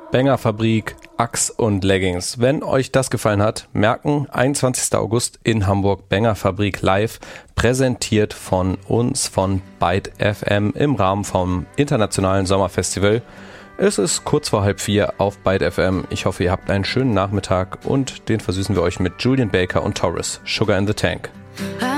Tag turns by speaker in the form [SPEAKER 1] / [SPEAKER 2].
[SPEAKER 1] Banger-Fabrik, Axe und Leggings. Wenn euch das gefallen hat, merken, 21. August in Hamburg, Banger-Fabrik live, präsentiert von uns, von Byte FM im Rahmen vom Internationalen Sommerfestival. Es ist kurz vor 3:30 auf Byte FM. Ich hoffe, ihr habt einen schönen Nachmittag und den versüßen wir euch mit Julian Baker und Taurus, Sugar in the Tank.